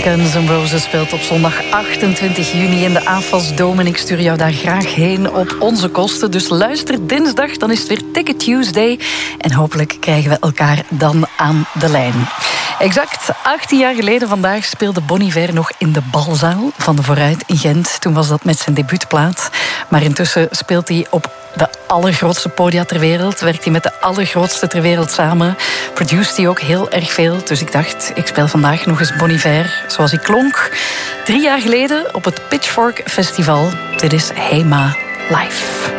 Guns N' Roses speelt op zondag 28 juni in de AFAS Dome. En ik stuur jou daar graag heen op onze kosten. Dus luister dinsdag, dan is het weer Ticket Tuesday. En hopelijk krijgen we elkaar dan aan de lijn. Exact 18 jaar geleden vandaag speelde Bon Iver nog in de balzaal van de Vooruit in Gent. Toen was dat met zijn debuutplaat. Maar intussen speelt hij op de allergrootste podia ter wereld. Werkt hij met de allergrootste ter wereld samen. Produceert hij ook heel erg veel. Dus ik dacht, ik speel vandaag nog eens Bon Iver zoals hij klonk 3 jaar geleden op het Pitchfork Festival. Dit is Hey Ma Live.